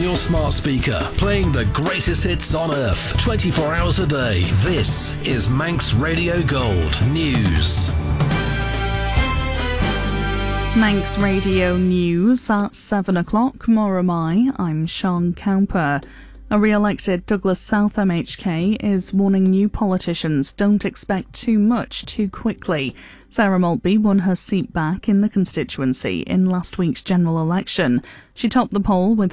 your smart speaker, playing the greatest hits on earth, 24 hours a day. This is Manx Radio Gold News. Manx Radio News at 7 o'clock. More am I'm Sean Cowper. A re-elected Douglas South MHK is warning new politicians don't expect too much too quickly. Sarah Maltby won her seat back in the constituency in last week's general election. She topped the poll with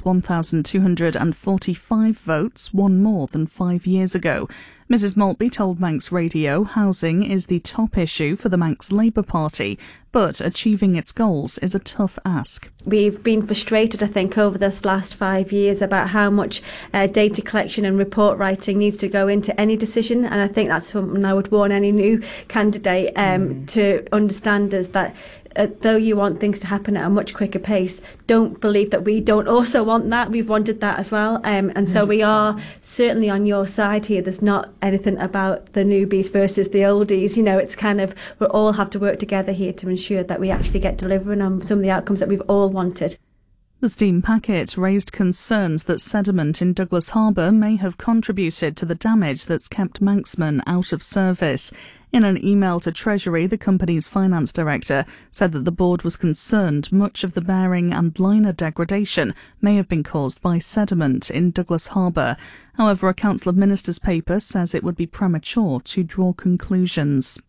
1,245 votes, one more than 5 years ago. Mrs Maltby told Manx Radio housing is the top issue for the Manx Labour Party, but achieving its goals is a tough ask. We've been frustrated, I think, over this last 5 years about how much data collection and report writing needs to go into any decision, and I think that's something I would warn any new candidate to understand, is that though you want things to happen at a much quicker pace, don't believe that we don't also want that. We've wanted that as well, and so we are certainly on your side here. There's not anything about the newbies versus the oldies. You know, it's kind of, we all have to work together here to ensure that we actually get delivering on some of the outcomes that we've all wanted. The steam packet raised concerns that sediment in Douglas Harbour may have contributed to the damage that's kept Manxmen out of service. In an email to Treasury, the company's finance director said that the board was concerned much of the bearing and liner degradation may have been caused by sediment in Douglas Harbour. However, a Council of Ministers paper says it would be premature to draw conclusions.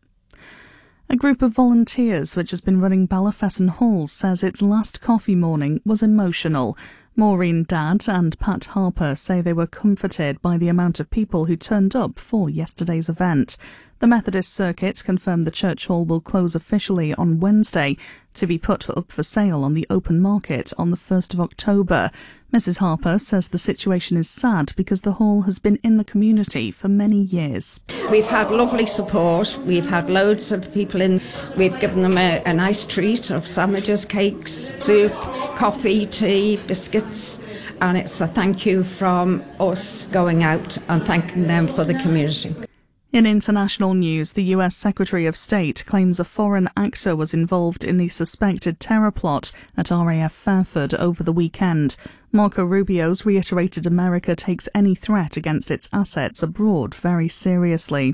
A group of volunteers which has been running Ballafesson Halls says its last coffee morning was emotional. Maureen Dadd and Pat Harper say they were comforted by the amount of people who turned up for yesterday's event. The Methodist Circuit confirmed the church hall will close officially on Wednesday to be put up for sale on the open market on the 1st of October. Mrs Harper says the situation is sad because the hall has been in the community for many years. We've had lovely support. We've had loads of people in. We've given them a nice treat of sandwiches, cakes, soup, coffee, tea, biscuits. And it's a thank you from us going out and thanking them for the community. In international news, the US Secretary of State claims a foreign actor was involved in the suspected terror plot at RAF Fairford over the weekend. Marco Rubio's reiterated America takes any threat against its assets abroad very seriously.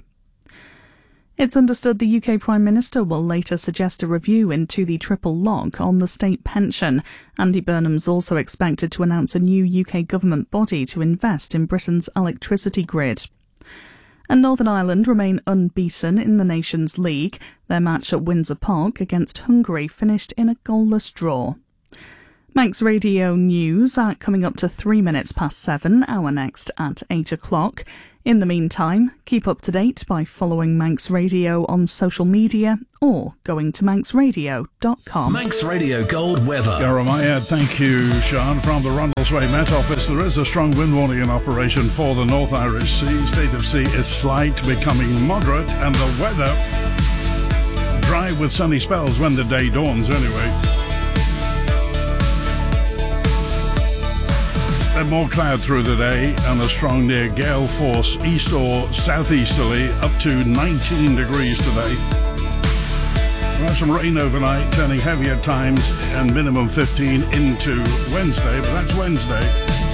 It's understood the UK Prime Minister will later suggest a review into the triple lock on the state pension. Andy Burnham's also expected to announce a new UK government body to invest in Britain's electricity grid. And Northern Ireland remain unbeaten in the Nations League. Their match at Windsor Park against Hungary finished in a goalless draw. Manx Radio News are coming up to 3 minutes past 7, our next at 8 o'clock. In the meantime, keep up to date by following Manx Radio on social media or going to manxradio.com. Manx Radio Gold weather. Jeremiah, thank you, Sean. From the Ronaldsway Met Office, there is a strong wind warning in operation for the North Irish Sea. State of sea is slight, becoming moderate, and the weather dry with sunny spells when the day dawns anyway. And more cloud through the day and a strong near gale force east or southeasterly up to 19 degrees today. We'll have some rain overnight, turning heavy at times, and minimum 15 into Wednesday, but that's Wednesday.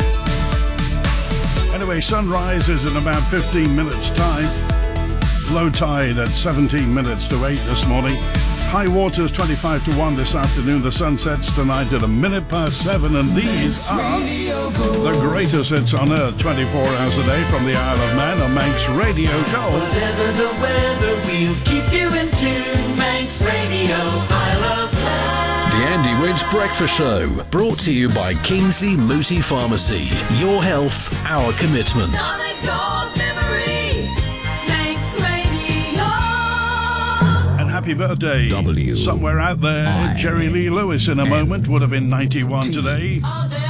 Anyway, sunrise is in about 15 minutes' time. Low tide at 17 minutes to 8 this morning. High waters 25 to 1 this afternoon. The sun sets tonight at 7:01, and these are the greatest hits on earth 24 hours a day from the Isle of Man on Manx Radio Gold. Whatever the weather, we'll keep you in tune. Manx Radio, Isle of Man. The Andy Ridge Breakfast Show, brought to you by Kingsley Mooti Pharmacy. Your health, our commitment. Solid gold memory, Manx Radio. Happy birthday somewhere out there. Jerry Lee Lewis in a moment would have been 91 today.